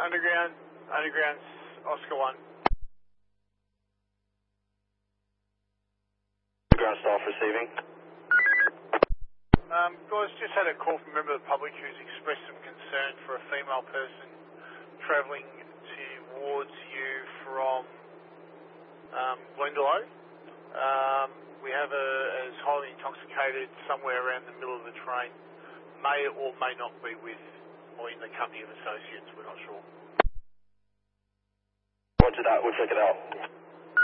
Underground, Oscar 1. Ground staff receiving. Guys, just had a call from a member of the public who's expressed some concern for a female person travelling towards you from Glendalough. We have her as highly intoxicated somewhere around the middle of the train. May or may not be with or in the company of associates, we're not sure. Roger that, we'll check it out.